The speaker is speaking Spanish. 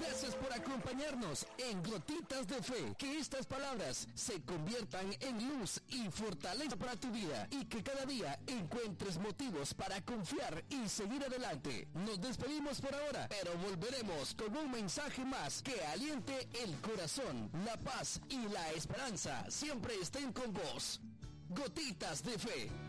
Gracias por acompañarnos en Gotitas de Fe. Que estas palabras se conviertan en luz y fortaleza para tu vida y que cada día encuentres motivos para confiar y seguir adelante. Nos despedimos por ahora, pero volveremos con un mensaje más que aliente el corazón. La paz y la esperanza siempre estén con vos. Gotitas de Fe.